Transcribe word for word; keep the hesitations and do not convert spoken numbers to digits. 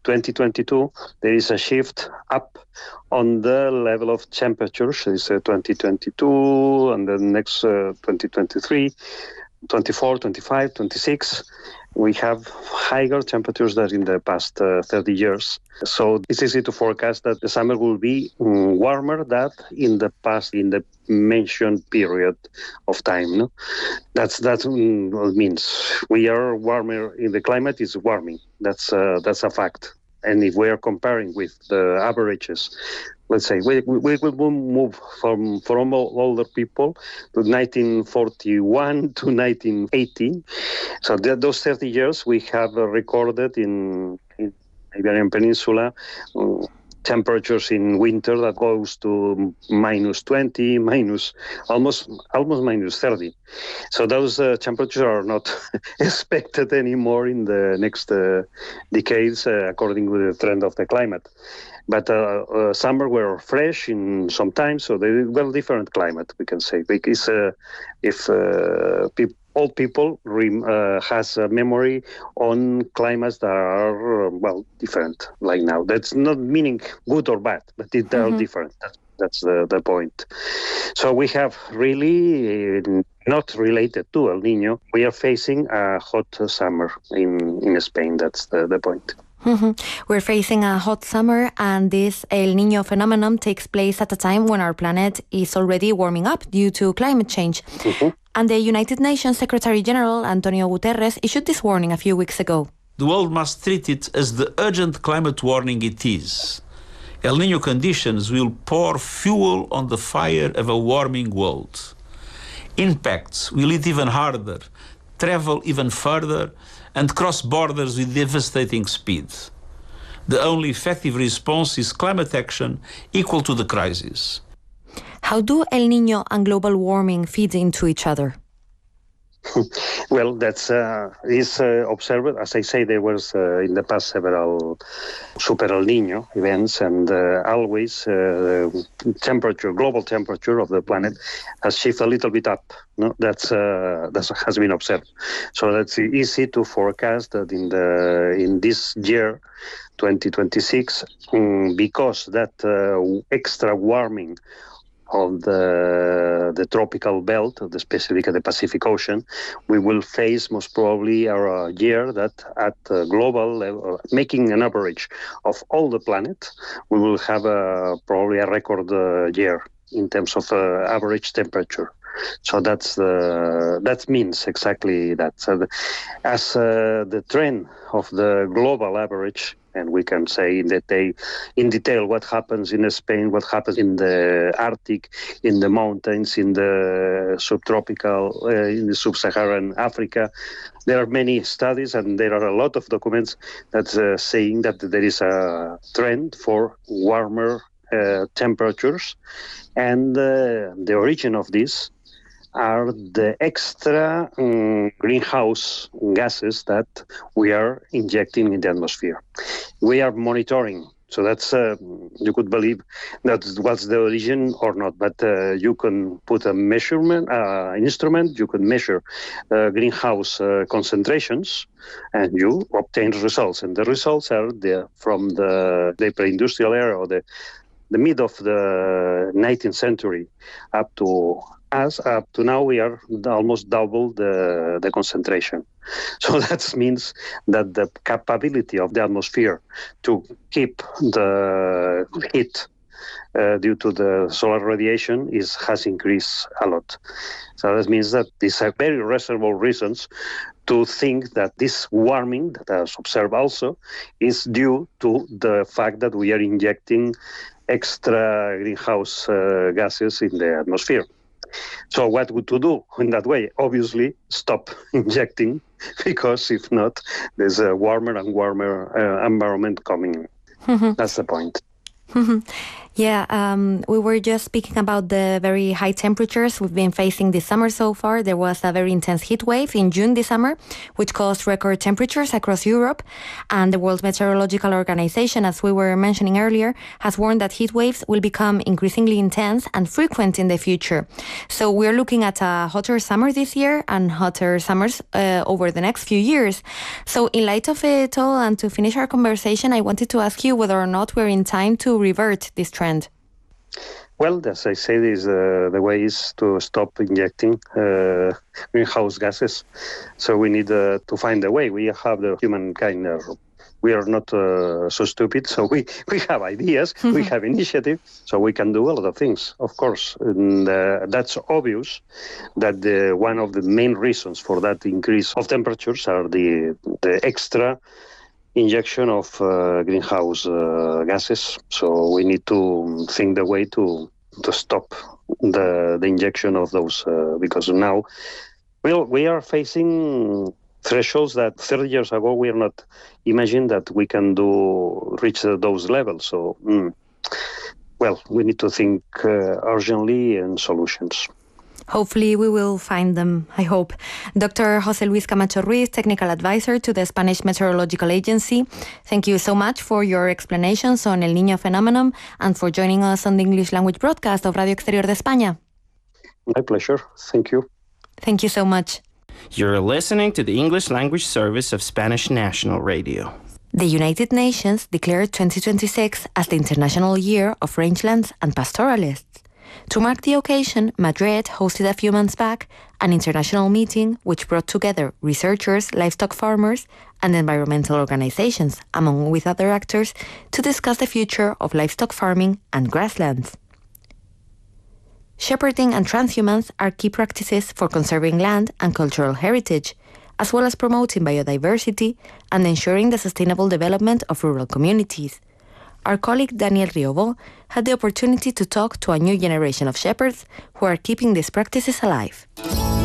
twenty twenty-two, there is a shift up on the level of temperatures. It's uh, twenty twenty-two, and the next uh, twenty twenty-three, twenty-four, twenty-five, twenty-six. We have higher temperatures than in the past uh, thirty years. So it's easy to forecast that the summer will be um, warmer than in the past, in the mentioned period of time. No? That's that's um, what it means. We are warmer, in the climate is warming. That's, uh, that's a fact. And if we are comparing with the averages, let's say we we will move from from older people to nineteen forty-one to nineteen eighty. So th- those thirty years we have uh, recorded in, in Iberian Peninsula uh, temperatures in winter that goes to minus twenty, minus almost almost minus thirty. So those uh, temperatures are not expected anymore in the next uh, decades, uh, according to the trend of the climate. But uh, uh, summer were fresh in some time, so they well different climate, we can say. Because uh, if uh, pe- old people rem- uh, has a memory on climates that are, uh, well, different, like now. That's not meaning good or bad, but it, they Mm-hmm. are different. That's, that's the, the point. So we have really uh, not related to El Nino. We are facing a hot summer in, in Spain. That's the, the point. Mm-hmm. We're facing a hot summer, and this El Niño phenomenon takes place at a time when our planet is already warming up due to climate change. Mm-hmm. And the United Nations Secretary General, Antonio Guterres, issued this warning a few weeks ago. The world must treat it as the urgent climate warning it is. El Niño conditions will pour fuel on the fire of a warming world. Impacts will hit even harder, travel even further, and cross borders with devastating speed. The only effective response is climate action equal to the crisis. How do El Niño and global warming feed into each other? Well, that's uh, is uh, observed. As I say, there was uh, in the past several super El Nino events, and uh, always uh, temperature, global temperature of the planet has shifted a little bit up. No, that's uh, that has been observed. So that's easy to forecast that in the in this year, twenty twenty-six, um, because that uh, extra warming of the the tropical belt, the specific the Pacific Ocean, we will face most probably a year that at a global level, making an average of all the planet, we will have a, probably a record uh, year in terms of uh, average temperature. So that's uh, that means exactly that. So the, as uh, the trend of the global average, and we can say in detail, in detail what happens in Spain, what happens in the Arctic, in the mountains, in the subtropical, uh, in the sub-Saharan Africa. There are many studies and there are a lot of documents that uh, saying that there is a trend for warmer uh, temperatures, and uh, the origin of this are the extra um, greenhouse gases that we are injecting in the atmosphere. We are monitoring, so that's, uh, you could believe that was the origin or not, but uh, you can put a measurement, uh, instrument, you can measure uh, greenhouse uh, concentrations, and you obtain results. And the results are the, from the, the pre-industrial era, or the, the mid of the nineteenth century up to As up to now, we are almost double the, the concentration. So that means that the capability of the atmosphere to keep the heat uh, due to the solar radiation is has increased a lot. So that means that these are very reasonable reasons to think that this warming that I observed also is due to the fact that we are injecting extra greenhouse uh, gases in the atmosphere. So what would to do in that way? Obviously, stop injecting, because if not, there's a warmer and warmer uh, environment coming in. Mm-hmm. That's the point. Yeah, um, we were just speaking about the very high temperatures we've been facing this summer so far. There was a very intense heat wave in June this summer, which caused record temperatures across Europe. And the World Meteorological Organization, as we were mentioning earlier, has warned that heat waves will become increasingly intense and frequent in the future. So we're looking at a hotter summer this year and hotter summers uh, over the next few years. So in light of it all, and to finish our conversation, I wanted to ask you whether or not we're in time to revert this trend. Well, as I said, is uh, the way is to stop injecting uh, greenhouse gases. So we need uh, to find a way. We have the humankind. Uh, we are not uh, so stupid. So we, we have ideas. Mm-hmm. We have initiative. So we can do a lot of things, of course. And uh, that's obvious that the, one of the main reasons for that increase of temperatures are the the extra injection of uh, greenhouse uh, gases. So we need to think the way to to stop the the injection of those uh, because now well we are facing thresholds that thirty years ago we are not imagined that we can do reach those levels. So mm, well we need to think uh, urgently in solutions. Hopefully we will find them, I hope. Doctor José Luis Camacho Ruiz, Technical Advisor to the Spanish Meteorological Agency, thank you so much for your explanations on El Niño phenomenon and for joining us on the English language broadcast of Radio Exterior de España. My pleasure. Thank you. Thank you so much. You're listening to the English language service of Spanish National Radio. The United Nations declared twenty twenty-six as the International Year of Rangelands and Pastoralists. To mark the occasion, Madrid hosted a few months back an international meeting which brought together researchers, livestock farmers, and environmental organizations, among with other actors, to discuss the future of livestock farming and grasslands. Shepherding and transhumance are key practices for conserving land and cultural heritage, as well as promoting biodiversity and ensuring the sustainable development of rural communities. Our colleague Daniel Riobó had the opportunity to talk to a new generation of shepherds who are keeping these practices alive.